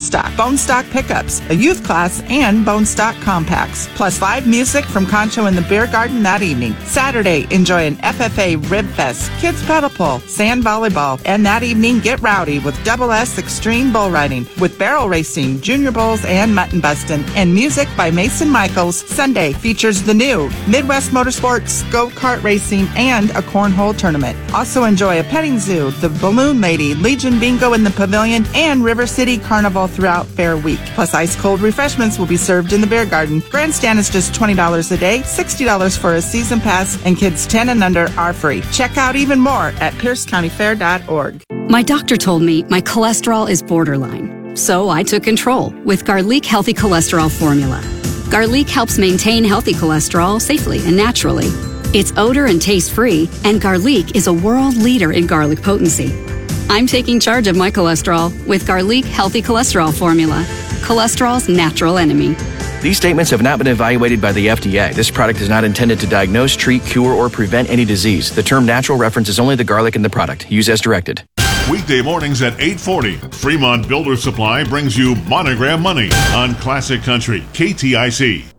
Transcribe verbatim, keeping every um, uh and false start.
Stock, Bone Stock Pickups, a youth class, and Bone Stock Compacts. Plus live music from Concho in the Beer Garden that evening. Saturday, enjoy an F F A Rib Fest, kids paddle pool, sand volleyball, and that evening, get rowdy with Double S Extreme Bull Riding with barrel racing, junior bulls, and mutton bustin', and music by Mason Michaels. Sunday features the new Midwest Motorsports, go-kart racing, and a cornhole tournament. Also enjoy a petting zoo, the Balloon Lady, Legion Bingo in the Pavilion, and River City Carnival throughout Fair Week. Plus ice-cold refreshments will be served in the Beer Garden. Grandstand is just twenty dollars a day, sixty dollars for a season pass, and kids ten and under are free. Check out even more at pierce county fair dot org. My doctor told me my cholesterol is borderline, so I took control with Garlic Healthy Cholesterol Formula. Garlic helps maintain healthy cholesterol safely and naturally. It's odor and taste-free, and Garlic is a world leader in garlic potency. I'm taking charge of my cholesterol with Garlic Healthy Cholesterol Formula, cholesterol's natural enemy. These statements have not been evaluated by the F D A. This product is not intended to diagnose, treat, cure, or prevent any disease. The term natural references only the garlic in the product. Use as directed. Weekday mornings at eight forty, Fremont Builder Supply brings you Monogram Money on Classic Country, K T I C.